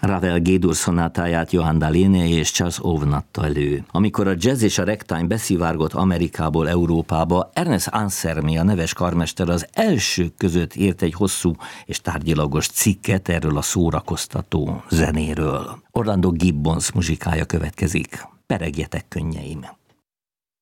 Ravel G-dur szonátáját Johann Dalene és Charles Owen adta elő. Amikor a jazz és a ragtime beszivárgott Amerikából Európába, Ernest Ansermet, a neves karmester az elsők között írt egy hosszú és tárgyilagos cikket erről a szórakoztató zenéről. Orlando Gibbons muzsikája következik. Peregjetek, könnyeim!